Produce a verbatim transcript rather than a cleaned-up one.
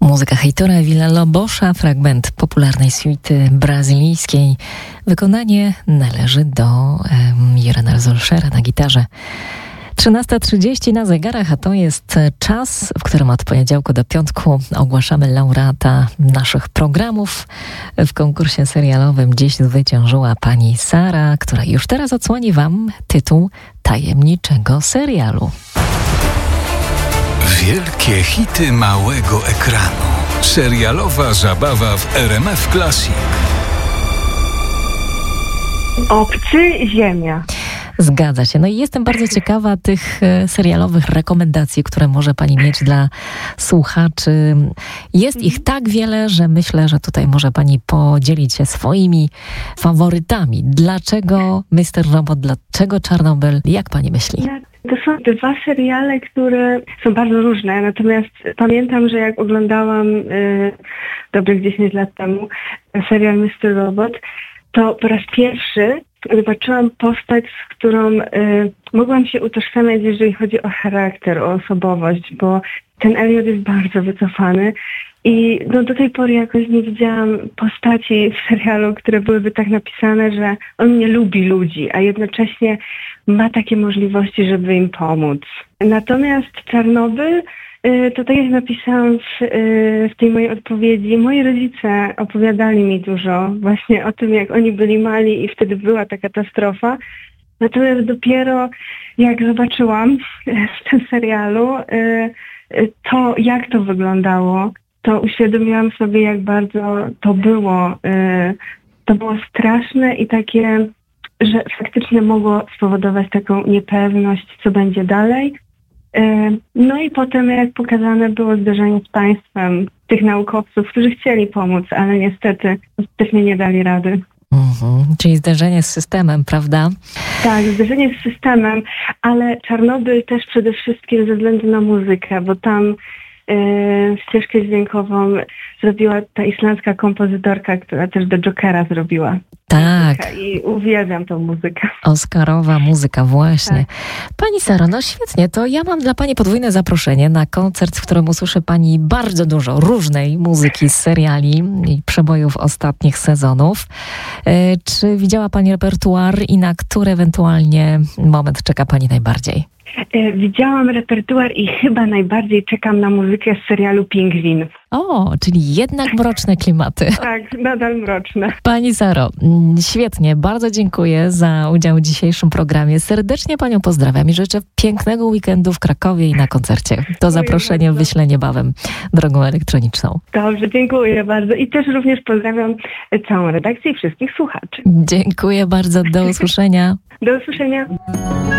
Muzyka Heitora Villa-Lobosza, fragment popularnej suity brazylijskiej. Wykonanie należy do um, Jorana Zulszera na gitarze. trzynasta trzydzieści na zegarach, a to jest czas, w którym od poniedziałku do piątku ogłaszamy laureata naszych programów. W konkursie serialowym dziś zwyciężyła pani Sara, która już teraz odsłoni wam tytuł tajemniczego serialu. Wielkie hity małego ekranu. Serialowa zabawa w R M F Classic. Obcy, Ziemia. Zgadza się. No i jestem bardzo ciekawa tych serialowych rekomendacji, które może pani mieć dla słuchaczy. Jest ich tak wiele, że myślę, że tutaj może pani podzielić się swoimi faworytami. Dlaczego mister Robot, dlaczego Czarnobyl? Jak pani myśli? To są dwa seriale, które są bardzo różne, natomiast pamiętam, że jak oglądałam y, dobrych dziesięć lat temu serial mister Robot, to po raz pierwszy zobaczyłam postać, z którą y, mogłam się utożsamiać, jeżeli chodzi o charakter, o osobowość, bo ten Elliot jest bardzo wycofany i no, do tej pory jakoś nie widziałam postaci w serialu, które byłyby tak napisane, że on nie lubi ludzi, a jednocześnie ma takie możliwości, żeby im pomóc. Natomiast Czarnobyl, to tak jak napisałam w, w tej mojej odpowiedzi, moi rodzice opowiadali mi dużo właśnie o tym, jak oni byli mali i wtedy była ta katastrofa. Natomiast dopiero jak zobaczyłam w tym serialu to, jak to wyglądało, to uświadomiłam sobie, jak bardzo to było, to było straszne i takie, że faktycznie mogło spowodować taką niepewność, co będzie dalej. No i potem jak pokazane było zderzenie z państwem tych naukowców, którzy chcieli pomóc, ale niestety ostatecznie nie dali rady. Mhm, czyli zderzenie z systemem, prawda? Tak, zderzenie z systemem, ale Czarnobyl też przede wszystkim ze względu na muzykę, bo tam yy, ścieżkę dźwiękową zrobiła ta islandzka kompozytorka, która też do Jokera zrobiła. Tak. I uwielbiam tą muzykę. Oscarowa muzyka, właśnie. Tak. Pani Saro, no świetnie, to ja mam dla pani podwójne zaproszenie na koncert, w którym usłyszy pani bardzo dużo różnej muzyki z seriali i przebojów ostatnich sezonów. E, czy widziała pani repertuar i na który ewentualnie moment czeka pani najbardziej? E, widziałam repertuar i chyba najbardziej czekam na muzykę z serialu Pingwin. O, czyli jednak mroczne klimaty. Tak, nadal mroczne. Pani Saro, świetnie, bardzo dziękuję za udział w dzisiejszym programie. Serdecznie panią pozdrawiam i życzę pięknego weekendu w Krakowie i na koncercie. To zaproszenie wyślę niebawem drogą elektroniczną. Dobrze, dziękuję bardzo i też również pozdrawiam całą redakcję i wszystkich słuchaczy. Dziękuję bardzo, do usłyszenia. Do usłyszenia.